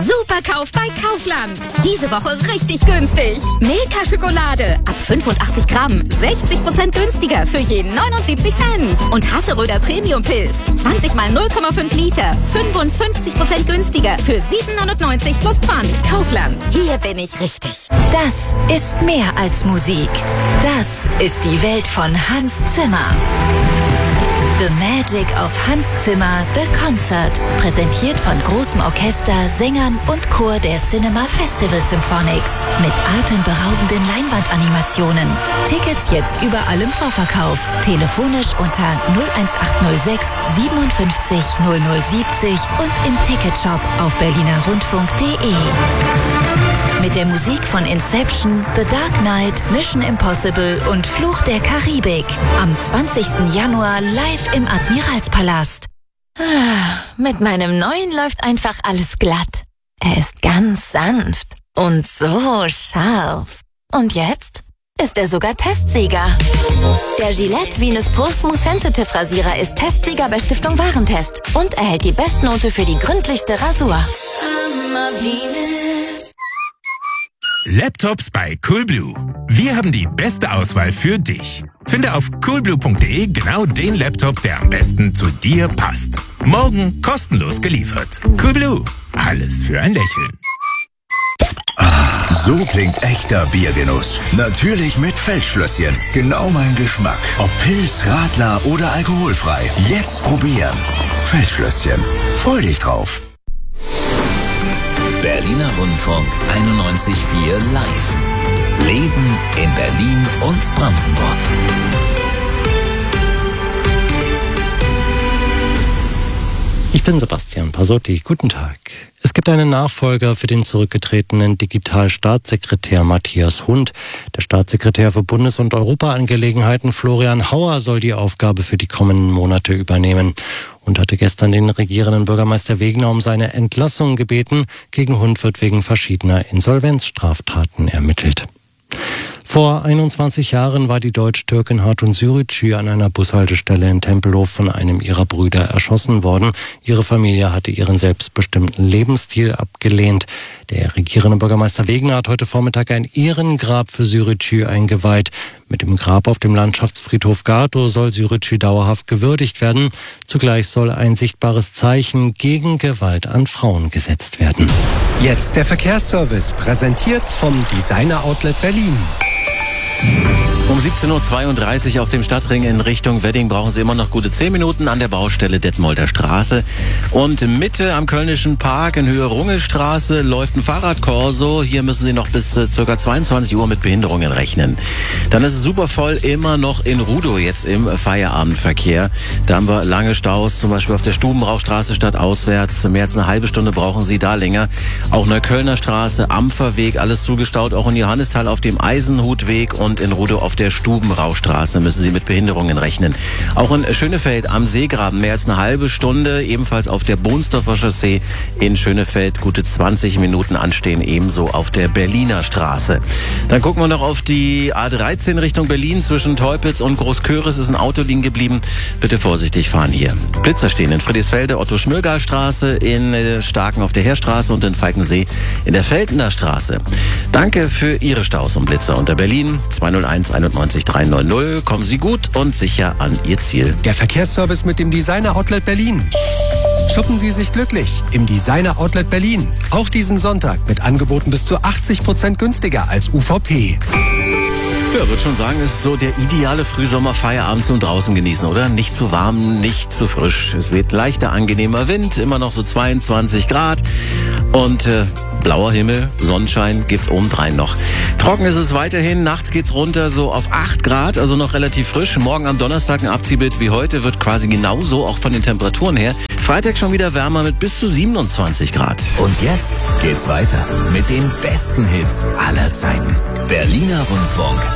Superkauf bei Kaufland. Diese Woche richtig günstig. Milka-Schokolade ab 85 Gramm. 60% günstiger für jeden 79 Cent. Und Hasseröder Premium-Pilz. 20 mal 0,5 Liter. 55% günstiger für 7,99 plus Pfand. Kaufland. Hier bin ich richtig. Das ist mehr als Musik. Das ist die Welt von Hans Zimmer. The Magic of Hans Zimmer, The Concert. Präsentiert von großem Orchester, Sängern und Chor der Cinema Festival Symphonics. Mit atemberaubenden Leinwandanimationen. Tickets jetzt überall im Vorverkauf. Telefonisch unter 01806 57 0070 und im Ticketshop auf berlinerrundfunk.de. Mit der Musik von Inception, The Dark Knight, Mission Impossible und Fluch der Karibik. Am 20. Januar live im Admiralspalast. Mit meinem neuen läuft einfach alles glatt. Er ist ganz sanft und so scharf. Und jetzt ist er sogar Testsieger. Der Gillette Venus Pro Smooth Sensitive Rasierer ist Testsieger bei Stiftung Warentest und erhält die Bestnote für die gründlichste Rasur. Laptops bei Coolblue. Wir haben die beste Auswahl für dich. Finde auf coolblue.de genau den Laptop, der am besten zu dir passt. Morgen kostenlos geliefert. Coolblue. Alles für ein Lächeln. So klingt echter Biergenuss. Natürlich mit Feldschlösschen. Genau mein Geschmack. Ob Pils, Radler oder alkoholfrei. Jetzt probieren. Feldschlösschen. Freu dich drauf. Berliner Rundfunk 91.4 live. Leben in Berlin und Brandenburg. Ich bin Sebastian Pasotti. Guten Tag. Es gibt einen Nachfolger für den zurückgetretenen Digitalstaatssekretär Matthias Hund. Der Staatssekretär für Bundes- und Europaangelegenheiten Florian Hauer soll die Aufgabe für die kommenden Monate übernehmen. Hund hatte gestern den regierenden Bürgermeister Wegener um seine Entlassung gebeten. Gegen Hund wird wegen verschiedener Insolvenzstraftaten ermittelt. Vor 21 Jahren war die Deutsch-Türkin Hatun Sürücü an einer Bushaltestelle in Tempelhof von einem ihrer Brüder erschossen worden. Ihre Familie hatte ihren selbstbestimmten Lebensstil abgelehnt. Der regierende Bürgermeister Wegener hat heute Vormittag ein Ehrengrab für Sürücü eingeweiht. Mit dem Grab auf dem Landschaftsfriedhof Gatow soll Sürücü dauerhaft gewürdigt werden. Zugleich soll ein sichtbares Zeichen gegen Gewalt an Frauen gesetzt werden. Jetzt der Verkehrsservice, präsentiert vom Designer Outlet Berlin. Um 17.32 Uhr auf dem Stadtring in Richtung Wedding brauchen Sie immer noch gute 10 Minuten an der Baustelle Detmolder Straße. Und Mitte am Kölnischen Park in Höhe Rungelstraße läuft ein Fahrradkorso. Hier müssen Sie noch bis ca. 22 Uhr mit Behinderungen rechnen. Dann ist es super voll immer noch in Rudow jetzt im Feierabendverkehr. Da haben wir lange Staus, zum Beispiel auf der Stubenbrauchstraße stadtauswärts. Mehr als eine halbe Stunde brauchen Sie da länger. Auch Neuköllner Straße, Ampferweg, alles zugestaut. Auch in Johannisthal auf dem Eisenhutweg und in Rudow auf der Stubenrauchstraße müssen Sie mit Behinderungen rechnen. Auch in Schönefeld am Seegraben mehr als eine halbe Stunde, ebenfalls auf der Bohnsdorfer Chaussee in Schönefeld gute 20 Minuten anstehen, ebenso auf der Berliner Straße. Dann gucken wir noch auf die A13 Richtung Berlin. Zwischen Teupitz und Großköris ist ein Auto liegen geblieben. Bitte vorsichtig fahren hier. Blitzer stehen in Friedrichsfelde, Otto-Schmürgal-Straße, in Starken auf der Heerstraße und in Falkensee in der Feldener Straße. Danke für Ihre Staus und Blitzer unter Berlin 201 91 390. Kommen Sie gut und sicher an Ihr Ziel. Der Verkehrsservice mit dem Designer Outlet Berlin. Shoppen Sie sich glücklich im Designer Outlet Berlin. Auch diesen Sonntag mit Angeboten bis zu 80% günstiger als UVP. Ja, würde schon sagen, es ist so der ideale Frühsommerfeierabend zum draußen genießen, oder? Nicht zu warm, nicht zu frisch. Es weht leichter, angenehmer Wind, immer noch so 22 Grad und blauer Himmel, Sonnenschein gibt's obendrein noch. Trocken ist es weiterhin, nachts geht's runter so auf 8 Grad, also noch relativ frisch. Morgen am Donnerstag ein Abziehbild wie heute, wird quasi genauso, auch von den Temperaturen her. Freitag schon wieder wärmer mit bis zu 27 Grad. Und jetzt geht's weiter mit den besten Hits aller Zeiten. Berliner Rundfunk